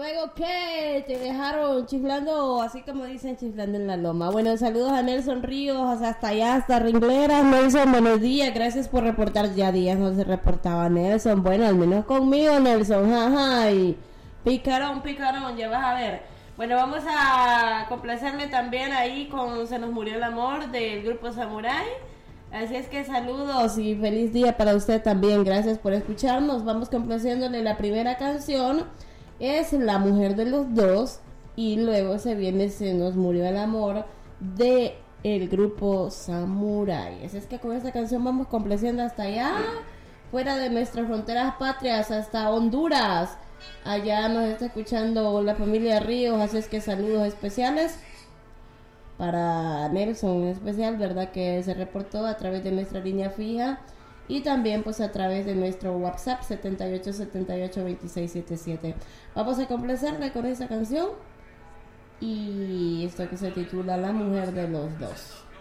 luego que te dejaron chiflando, así como dicen, chiflando en la loma. Bueno, saludos a Nelson Ríos, hasta allá, hasta Ringleras. Nelson, buenos días, gracias por reportar. Ya días no se reportaba Nelson. Bueno, al menos conmigo, Nelson, jaja. Y picarón, ya vas a ver. Bueno, vamos a complacerle también ahí con Se nos murió el amor del grupo Samurai. Así es que saludos y feliz día para usted también. Gracias por escucharnos. Vamos complaciéndole la primera canción. Es La mujer de los dos. Y luego se viene Se nos murió el amor de el grupo Samurai. Así es que con esta canción vamos complaciendo hasta allá, fuera de nuestras fronteras patrias, hasta Honduras. Allá nos está escuchando la familia Ríos. Así es que saludos especiales para Nelson en especial, ¿verdad? Que se reportó a través de nuestra línea fija y también pues a través de nuestro WhatsApp 78782677. Vamos a complacerle con esta canción y esto que se titula La mujer de los dos.